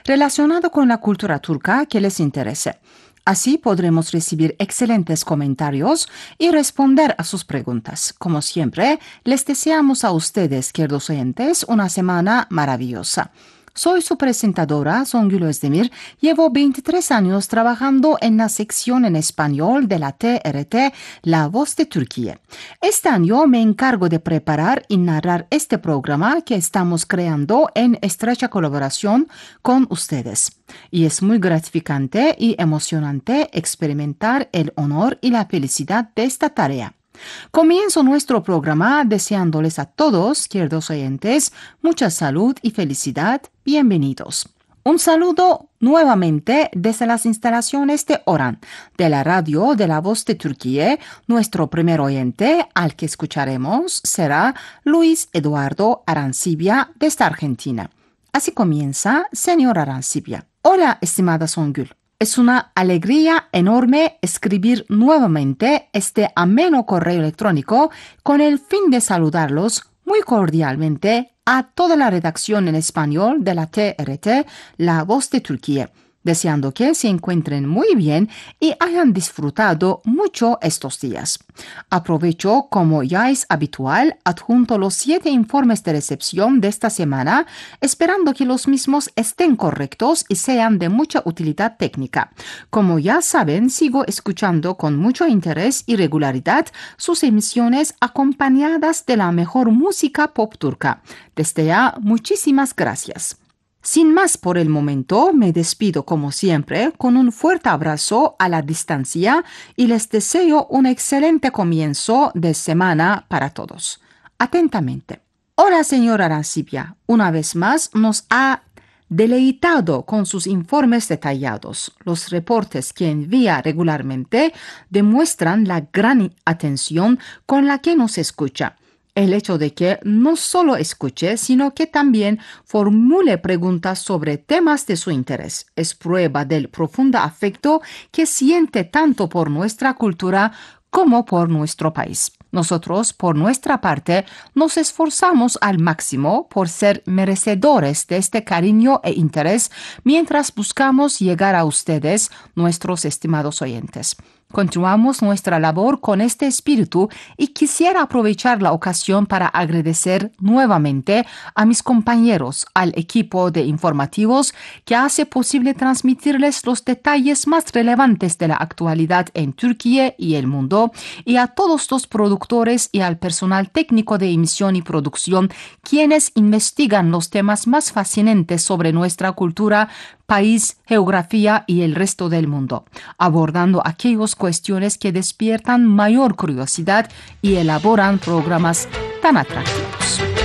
relacionado con la cultura turca que les interese. Así podremos recibir excelentes comentarios y responder a sus preguntas. Como siempre, les deseamos a ustedes, queridos oyentes, una semana maravillosa. Soy su presentadora, Songül Özdemir. Llevo 23 años trabajando en la sección en español de la TRT, La Voz de Turquía. Este año me encargo de preparar y narrar este programa que estamos creando en estrecha colaboración con ustedes. Y es muy gratificante y emocionante experimentar el honor y la felicidad de esta tarea. Comienzo nuestro programa deseándoles a todos, queridos oyentes, mucha salud y felicidad. Bienvenidos. Un saludo nuevamente desde las instalaciones de Oran, de la radio de La Voz de Turquía. Nuestro primer oyente al que escucharemos será Luis Eduardo Arancibia desde Argentina. Así comienza, señor Arancibia. Hola, estimada Songül. Es una alegría enorme escribir nuevamente este ameno correo electrónico con el fin de saludarlos muy cordialmente a toda la redacción en español de la TRT, La Voz de Turquía, deseando que se encuentren muy bien y hayan disfrutado mucho estos días. Aprovecho, como ya es habitual, adjunto los 7 informes de recepción de esta semana, esperando que los mismos estén correctos y sean de mucha utilidad técnica. Como ya saben, sigo escuchando con mucho interés y regularidad sus emisiones acompañadas de la mejor música pop turca. Desde ya, muchísimas gracias. Sin más por el momento, me despido como siempre con un fuerte abrazo a la distancia y les deseo un excelente comienzo de semana para todos. Atentamente. Hola, señora Arancibia. Una vez más nos ha deleitado con sus informes detallados. Los reportes que envía regularmente demuestran la gran atención con la que nos escucha. El hecho de que no solo escuche, sino que también formule preguntas sobre temas de su interés es prueba del profundo afecto que siente tanto por nuestra cultura como por nuestro país. Nosotros, por nuestra parte, nos esforzamos al máximo por ser merecedores de este cariño e interés mientras buscamos llegar a ustedes, nuestros estimados oyentes. Continuamos nuestra labor con este espíritu y quisiera aprovechar la ocasión para agradecer nuevamente a mis compañeros, al equipo de informativos que hace posible transmitirles los detalles más relevantes de la actualidad en Turquía y el mundo, y a todos los productores y al personal técnico de emisión y producción, quienes investigan los temas más fascinantes sobre nuestra cultura, país, geografía y el resto del mundo, abordando aquellas cuestiones que despiertan mayor curiosidad y elaboran programas tan atractivos.